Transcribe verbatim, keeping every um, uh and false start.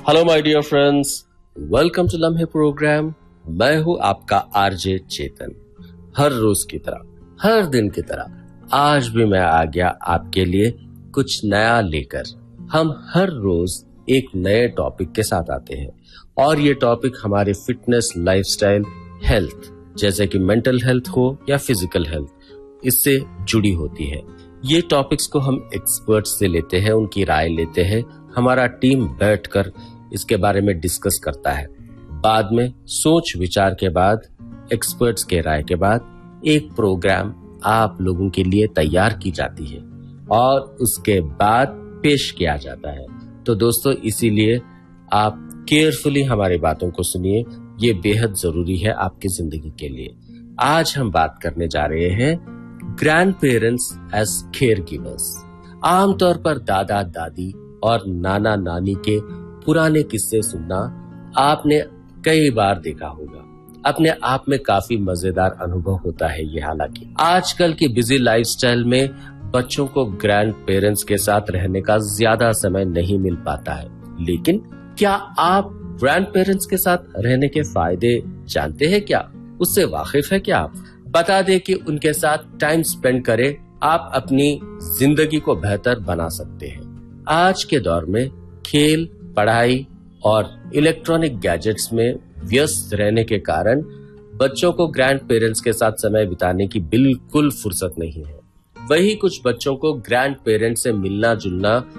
Hello my dear friends, welcome to लम्हे programme. मैं हूं आपका आरजे चेतन। हर रोज की तरह, हर दिन की तरह आज भी मैं आ गया आपके लिए कुछ नया लेकर। हम हर रोज एक नए टॉपिक के साथ आते हैं और ये टॉपिक हमारे फिटनेस, लाइफस्टाइल, हेल्थ जैसे कि मेंटल हेल्थ हो या फिजिकल हेल्थ, इससे जुड़ी होती है। ये टॉपिक्स को हम एक्सपर्ट्स से लेते हैं, उनकी राय लेते हैं। हमारा टीम बैठकर इसके बारे में डिस्कस करता है। बाद में सोच विचार के बाद, एक्सपर्ट्स के राय के बाद एक प्रोग्राम आप लोगों के लिए तैयार की जाती है और उसके बाद पेश किया जाता है। तो दोस्तों, इसीलिए आप केयरफुली हमारी बातों को सुनिए, ये बेहद जरूरी है आपकी जिंदगी के लिए। आज हम बात करने जा रहे हैं grand parents as care givers. आमतौर पर दादा दादी और नाना नानी के पुराने किस्से सुनना आपने कई बार देखा होगा। अपने आप में काफी मजेदार अनुभव होता है ये। हालांकि आजकल की बिजी लाइफस्टाइल में बच्चों को ग्रैंड पेरेंट्स के साथ रहने का ज्यादा समय नहीं मिल पाता है, लेकिन क्या आप ग्रैंड पेरेंट्स के साथ रहने के फायदे जानते हैं क्या? उससे वाकिफ है क्या आप? बता दें कि उनके साथ टाइम स्पेंड करें, आप अपनी जिंदगी को बेहतर बना सकते हैं। आज के दौर में खेल, पढ़ाई और इलेक्ट्रॉनिक गैजेट्स में व्यस्त रहने के कारण बच्चों को ग्रैंड पेरेंट्स के साथ समय बिताने की बिल्कुल फुर्सत नहीं है। वही कुछ बच्चों को ग्रैंड पेरेंट्स से मिलना जुलना